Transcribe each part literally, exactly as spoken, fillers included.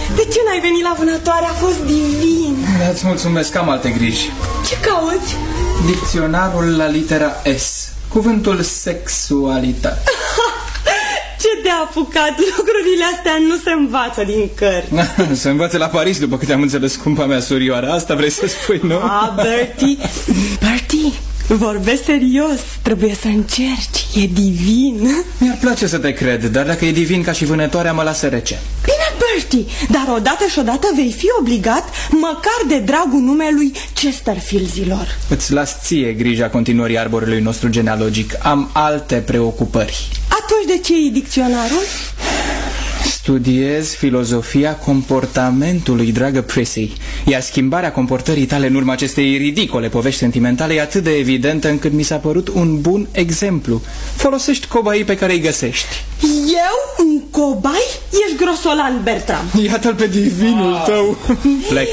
De ce n-ai venit la vânătoare? A fost divin. Da-ți mulțumesc, am alte griji. Ce cauți? Dicționarul la litera S. Cuvântul sexualitate. Ce te-a apucat? Lucrurile astea nu se învață din cărți. Se învață la Paris, după câte am înțeles, scumpa mea surioară. Asta vrei să spui, nu? Ah, Bertie, Bertie, vorbesc serios. Trebuie să încerci, e divin. Mi-ar place să te cred, dar dacă e divin ca și vânătoarea, mă lasă rece. Bine, Bertie, dar odată și odată vei fi obligat, măcar de dragul numelui Chesterfieldsilor. Îți las ție grija continuării arborului nostru genealogic. Am alte preocupări. Atunci de ce e dicționarul? Studiez filozofia comportamentului, dragă Prissy. Iar schimbarea comportării tale în urma acestei ridicole povești sentimentale e atât de evidentă încât mi s-a părut un bun exemplu. Folosești cobaii pe care îi găsești. Eu? Un cobai? Ești grosolan, Bertram. Iată-l pe divinul ah. tău. Plec.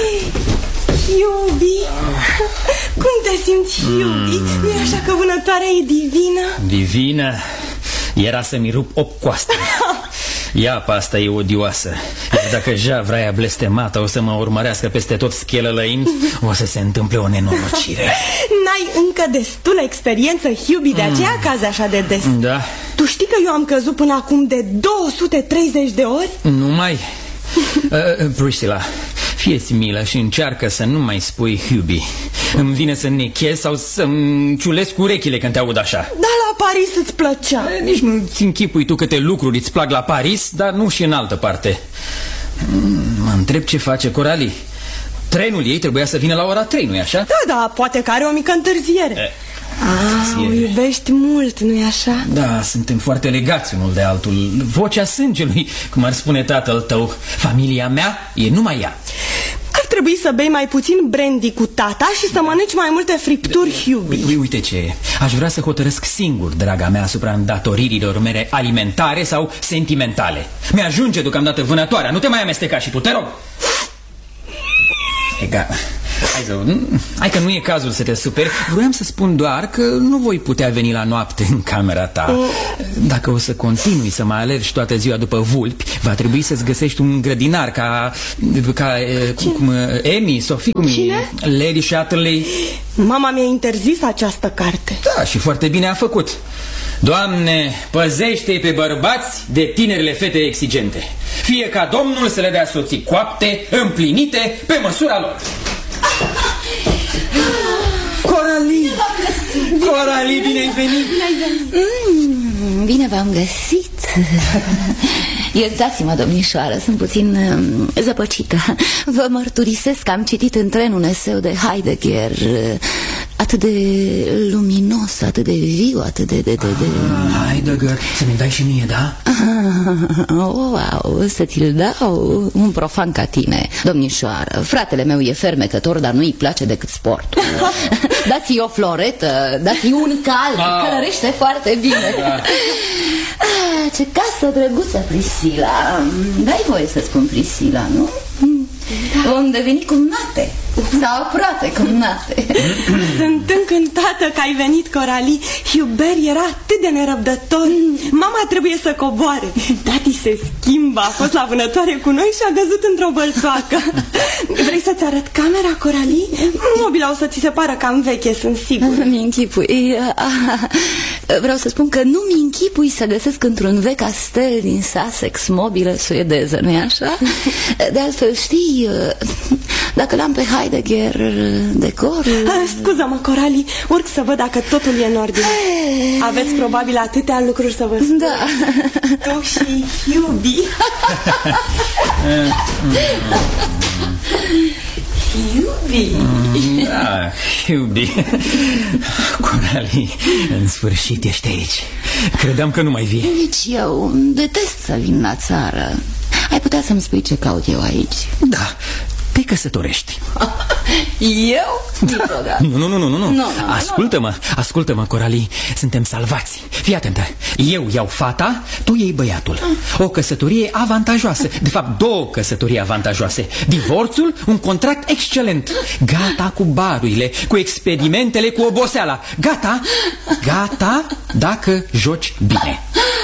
Iubi, cum te simți, Iubi? Mm. Nu-i așa că vânătoarea e divină? Divină? Era să-mi rup opt coaste. Iapa asta e odioasă. Iar dacă javraia blestemată o să mă urmărească peste tot schelălăind, o să se întâmple o nenorocire. N-ai încă destulă experiență, Hubie, de aceea cazi așa de des. Da. Tu știi că eu am căzut până acum de două sute treizeci de ori? Nu mai... uh, Priscilla, fie-ți milă și încearcă să nu mai spui Hubie. Îmi vine să nechez sau să-mi ciulesc urechile când te aud așa. Da, la Paris îți plăcea. E, nici nu-ți închipui tu câte lucruri îți plac la Paris, dar nu și în altă parte. Mă întreb ce face Coralie. Trenul ei trebuia să vină la ora trei, nu-i așa? Da, da, poate că are o mică întârziere. E. Ah, o iubești mult, nu-i așa? Da, suntem foarte legați unul de altul. Vocea sângelui, cum ar spune tatăl tău. Familia mea e numai ea. Ar trebui să bei mai puțin brandy cu tata și să mănânci mai multe fripturi, Hubie. Uite ce, aș vrea să hotărăsc singur, draga mea, asupra îndatoririlor mele alimentare sau sentimentale. Mi-ajunge deocamdată vânătoarea, nu te mai amesteca și tu, te rog. Egal. Hai, să, hai că nu e cazul să te superi. Vroiam să spun doar că nu voi putea veni la noapte în camera ta. Dacă o să continui să mă alergi toată ziua după vulpi, va trebui să-ți găsești un grădinar ca, ca cum, cum, Amy, Sophie, cum Cine? E, Lady Chatterley. Mama mi-a interzis această carte. Da, și foarte bine a făcut. Doamne, păzește-i pe bărbați de tinerile fete exigente. Fie ca Domnul să le dea soții coapte, împlinite, pe măsura lor. Coralie! Coralie, bine ai venit! Mm, bine v-am găsit. Iertați-mă, domnișoară, sunt puțin uh, zăpăcită. Vă mărturisesc că am citit în tren un eseu de Heidegger, uh, atât de luminos, atât de viu, atât de... de, de, de... Ah, Heidegger, să-mi dai și mie, da? Ah, wow, să ți-l dau. Un profan ca tine, domnișoară. Fratele meu e fermecător, dar nu-i place decât sportul. Dați-i o floretă, dați-i un cal, ah. Călărește foarte bine. ah. Ah, ce casă drăguță, Priscilla. Dai voie să spun Priscilla, nu? Da. Vom deveni cumnate. Sau aproape cumnate. Sunt încântată că ai venit, Coralie. Hubert era atât de nerăbdător. Mama trebuie să coboare. Tati se schimbă, a fost la vânătoare cu noi și a căzut într-o băltoacă. Vrei să-ți arăt camera, Coralie? Mobila o să ți se pară cam veche, sunt sigur. Mi închipui. Vreau să spun că nu mi închipui să găsesc într-un vechi castel din Sussex mobilă suedeză, nu-i așa? De altfel, știi, dacă l-am pe Heidegger, decorul... Scuză-mă, Coralie, urc să văd dacă totul e în ordine. Aveți probabil atâtea lucruri să vă spun. Da. Tu și Hubie. Hubie. Da, Hubie. Coralie, în sfârșit ești aici. Credeam că nu mai vii. Nici eu detest să vin la țară. Ai putea să-mi spui ce caut eu aici? Da, te căsătorești. Eu? Da. Nu, nu, nu, nu, nu, nu. nu Ascultă-mă, ascultă-mă, Coralie. Suntem salvați. Fii atentă. Eu iau fata, tu iei băiatul. O căsătorie avantajoasă. De fapt, două căsătorii avantajoase. Divorțul, un contract excelent. Gata cu barurile, cu experimentele, cu oboseala. Gata, gata dacă joci bine.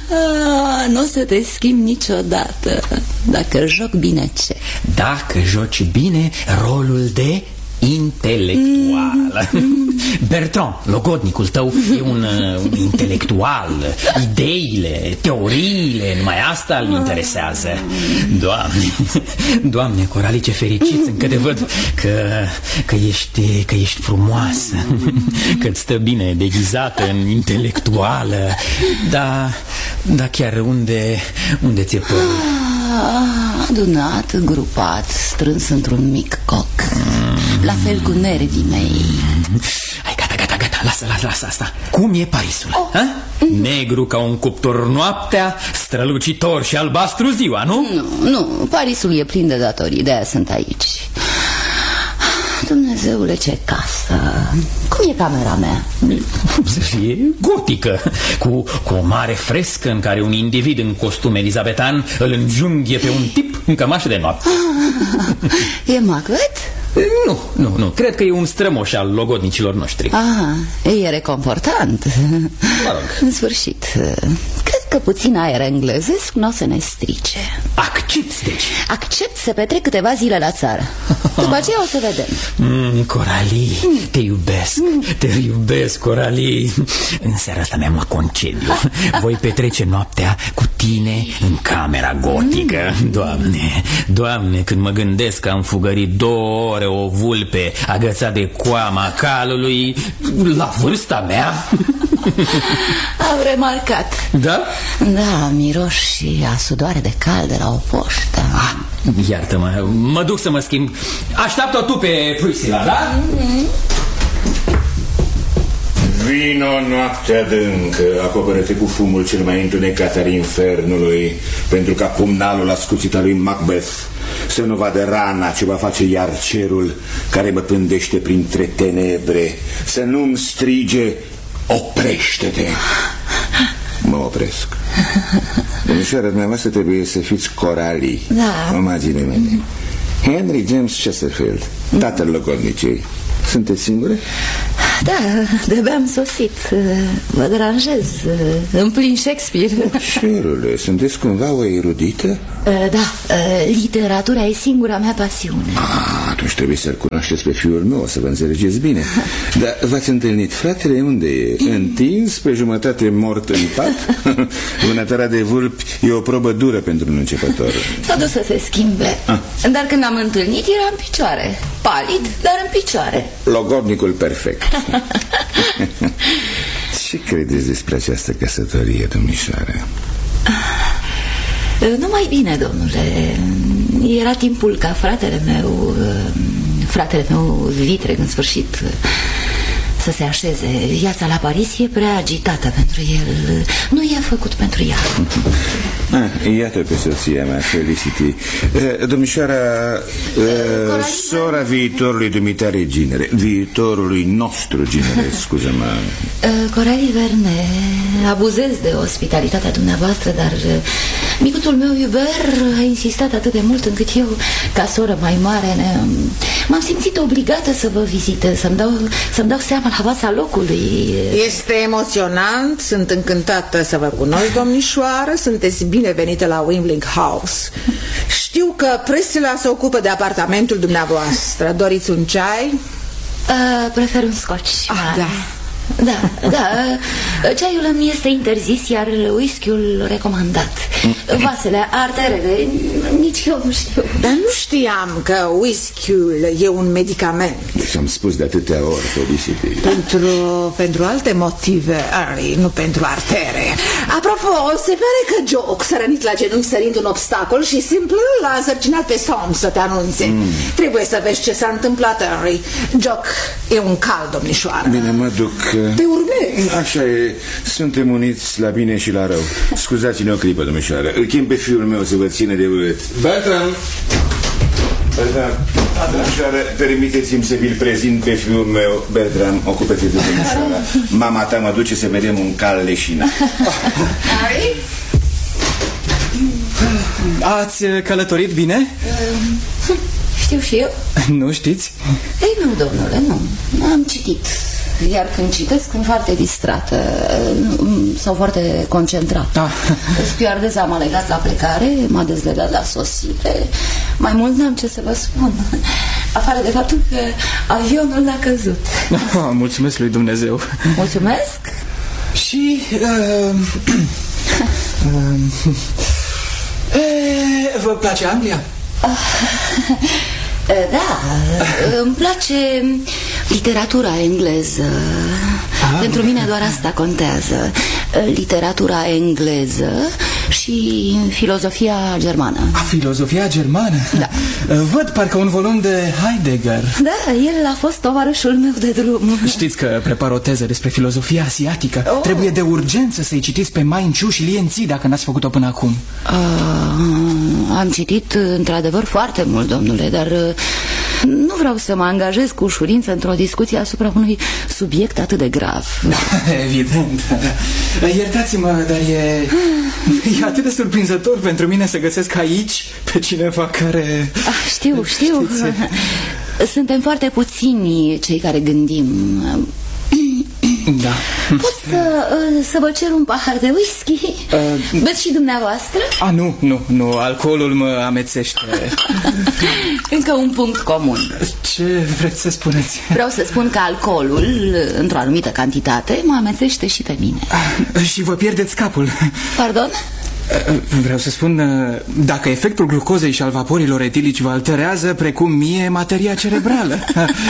Ah, nu o să te schimbi niciodată. Dacă joc bine ce? Dacă joci bine rolul de intelectual. mm. Bertrand, logodnicul tău, e un, un intelectual. Ideile, teoriile, numai asta îl interesează. Doamne, Doamne, Coralie, ce fericit sunt că te văd, că, că, ești, că ești frumoasă, că-ți stă bine deghizată în intelectuală. Dar da, chiar unde, unde ți-e părul? Adunat, grupat, strâns într-un mic coc. mm. La fel cu nervii mei. Hai, gata, gata, gata, lasă, lasă, lasă asta. Cum e Parisul? Oh. Negru ca un cuptor noaptea, strălucitor și albastru ziua, nu? Nu, nu, Parisul e plin de datorii, de-aia sunt aici. Dumnezeule, ce casă! Cum e camera mea? Să fie gotică, cu, cu o mare frescă în care un individ în costum elizabetan îl înjunghie pe un tip în cămașă de noapte. Ah, e Macbeth? Nu, nu, nu, cred că e un strămoș al logodnicilor noștri. Ah, e reconfortant. Mă rog. În sfârșit, cred că puțin aer englezesc nu o să ne strice. Accepți, deci? Accept să petrec câteva zile la țară. După aceea o să vedem. mm, Coralie, mm. te iubesc, mm. te iubesc, Coralie. În seara asta mi-am luat concediu. Voi petrece noaptea cu tine în camera gotică. mm. Doamne, Doamne, când mă gândesc că am fugărit două ore o vulpe agățat de coama calului la vârsta mea. Am remarcat. Da? Da, miros și a sudoare de cal de la o poștă. Ah, iartă-mă, mă duc să mă schimb. Așteaptă-o tu pe Priscilla, da? Mm-hmm. Vino noapte adâncă, acoperă-te cu fumul cel mai întunecat al infernului, pentru ca pumnalul ascuțit al lui Macbeth să nu vadă rana ce va face iar cerul care mă pândește printre tenebre, să nu-mi strige: oprește-te! Mă opresc. Domnișoara dumneavoastră trebuie să fiți Coralie. Da. Omagile mele. Henry James Chesterfield, tatăl logodnicei. Sunteți singure? Da, de-abia am sosit. Vă deranjez în plin Shakespeare. Cerule, sunteți cumva o erudită? Da, literatura e singura mea pasiune. Ah, atunci trebuie să-l cunoașteți pe fiul meu, o să vă înțelegeți bine. Dar v-ați întâlnit fratele? Unde e? Întins, pe jumătate mort în pat? Vânătarea de vulpi e o probă dură pentru un începător. S-a dus să se schimbe. ah. Dar când am întâlnit era în picioare. Palid, dar în picioare. Logodnicul perfect. Ce credeți despre această căsătorie, domnișoară? Numai bine, domnule. Era timpul ca fratele meu, fratele meu vitreg, în sfârșit, să se așeze. Viața la Paris e prea agitată pentru el. Nu e făcut pentru ea. ah, Iată pe soția mea, Felicity. uh, Domnișoara uh, sora viitorului dumitare ginere. Viitorului nostru ginere, scuză-mă. uh, Coralie Verne, abuzez de ospitalitatea dumneavoastră, dar uh, micuțul meu Hubert a insistat atât de mult încât eu, ca soră mai mare, m-am simțit obligată să vă vizitez, să-mi dau, să-mi dau seama la fața locului. Este emoționant, sunt încântată să vă cunosc, domnișoară. Sunteți binevenite la Wimbling House. Știu că Priscilla se ocupă de apartamentul dumneavoastră. Doriți un ceai? Uh, prefer un scotch. Ah, da. Da, da, ceaiul îmi este interzis, iar whisky-ul recomandat. Vasele, arterele, nici eu nu știu. Dar nu știam că whisky-ul e un medicament. Deci am spus de atâtea ori, Felicity. Pentru, pentru alte motive, Harry, nu pentru artere. Apropo, se pare că Jock s-a rănit la genunchi sărind un obstacol și simplu l-a însărcinat pe Soms să te anunțe. mm. Trebuie să vezi ce s-a întâmplat, Harry. Jock e un cal, domnișoară. Bine, mă duc. Te urmezi. Așa e, suntem uniți la bine și la rău. Scuzați-ne o clipă, domnișoară. Îl chem pe fiul meu să vă ține de urât. Bertrand! Bertrand, domnișoară, permiteți-mi să vi-l prezint pe fiul meu. Bertrand, ocupă-te de domnișoara. Mama ta mă duce să vedem un cal leșina. Harry? Ați călătorit bine? Știu și eu. Nu știți? Ei, nu, domnule, nu. Am citit. iar când citesc sunt foarte distrată sau foarte concentrată. Ah. Stewardesa m-a legat la plecare, m-a dezlegat la sosire. Mai mult n-am ce să vă spun, afară de faptul că avionul n-a căzut. Oh, mulțumesc lui Dumnezeu. Mulțumesc. Și... Uh, uh, e, vă place Anglia? Da, îmi place literatura engleză. Ah. Pentru mine doar asta contează. Literatura engleză și filozofia germană. A, filozofia germană? Da. Văd parcă un volum de Heidegger. Da, el a fost tovarășul meu de drum. Știți că prepar o teză despre filozofia asiatică. Oh. Trebuie de urgență să-i citiți pe Ma Inceu și Lien Zi, dacă n-ați făcut-o până acum. uh, Am citit într-adevăr foarte mult, domnule, dar nu vreau să mă angajez cu ușurință într-o discuție asupra unui subiect atât de grav. Evident. Iertați-mă, dar e, e atât de surprinzător pentru mine să găsesc aici pe cineva care... Ah, știu, știu. Știți? Suntem foarte puțini cei care gândim. Da. Pot să, să vă cer un pahar de whisky? Uh, Beți și dumneavoastră? A, nu, nu, nu, alcoolul mă amețește. Încă un punct comun. Ce vreți să spuneți? Vreau să spun că alcoolul, într-o anumită cantitate, mă amețește și pe mine. Ah, și vă pierdeți capul. Pardon? Vreau să spun, dacă efectul glucozei și al vaporilor etilici vă alterează, precum mie, materia cerebrală.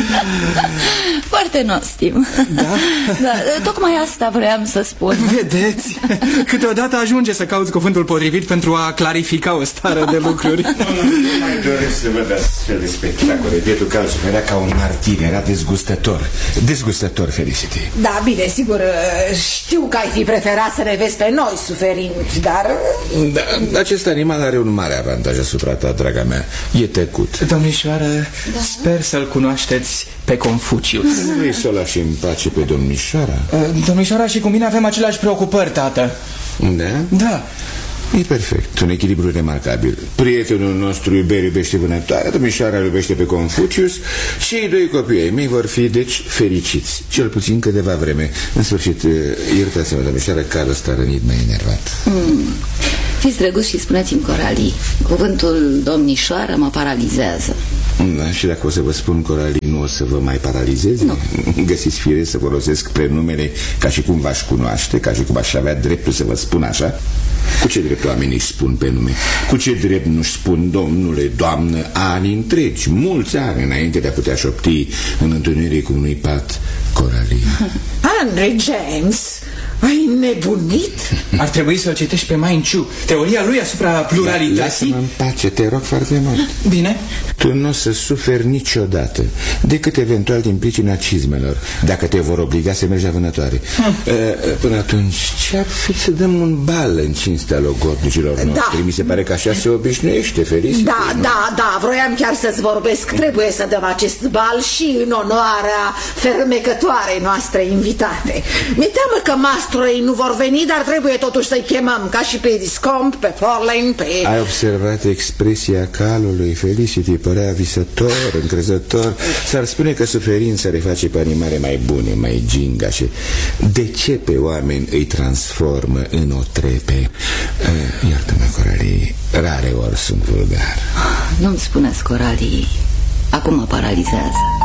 Foarte nostim. Da? Da, tocmai asta vreau să spun. Vedeți? Câteodată ajunge să cauți cuvântul potrivit pentru a clarifica o stare de lucruri. Nu mai doresc să văd astfel de spectacole. Bietul cal suferea ca un martir, era dezgustător. Dezgustător, Felicity. Da, bine, sigur, știu că ai fi preferat să ne vezi pe noi suferind, dar... Da, acest animal are un mare avantaj asupra ta, draga mea. E tăcut. Domnișoară, da? Sper să-l cunoașteți pe Confucius. Nu vrei să o lași în pace pe domnișoara? Domnișoara și cu mine avem aceleași preocupări, tată. Da? Da. E perfect, un echilibru remarcabil. Prietenul nostru iuber iubește vânătoarea, domnișoara iubește pe Confucius și ei doi copii ai mei vor fi, deci, fericiți. Cel puțin câteva vreme. În sfârșit, iertați-mă, domnișoara, Carl ăsta rănit m-a enervat. Mm. Fiți drăguți și spuneți-mi, Coralie, cuvântul domnișoară mă paralizează. Da, și dacă o să vă spun, Coralie, nu o să vă mai paralizeze? Nu. Găsiți firesc să folosesc prenumele ca și cum v-aș cunoaște, ca și cum aș avea dreptul să vă spun așa? Cu ce drept oamenii își spun pe nume? Cu ce drept nu-și spun domnule, doamnă, ani întregi, mulți ani înainte de a putea șopti în întâlnirii cu unui pat, Coralie? Henry James, ai nebunit? Ar trebui să-l citești pe Ma Inceu, teoria lui asupra pluralității. Lasă-mă în pace, te rog foarte mult. Bine. Tu nu o să suferi niciodată, decât eventual din pricina cizmelor, dacă te vor obliga să mergi la vânătoare. hmm. Până atunci, ce-ar fi să dăm un bal în cinstea logodnicilor noștri? Da. Mi se pare că așa se obișnuiește, Felicity. Da, nu? da, da, vroiam chiar să-ți vorbesc. Trebuie să dăm acest bal și în onoarea fermecătoarei noastre invitate. Mi-e teamă că mastroi nu vor veni, dar trebuie totuși să-i chemăm, ca și pe Discomp, pe Forlane, pe... Ai observat expresia calului, Felicity? Părea visător, încrezător. S-ar spune că suferința le face pe animale mai bune, mai gingașe. De ce pe oameni îi transformă în otrepe? Uh, Iartă-mă, Coralie, rare ori sunt vulgar. Nu-mi spuneți, Coralie, acum mă paralizează.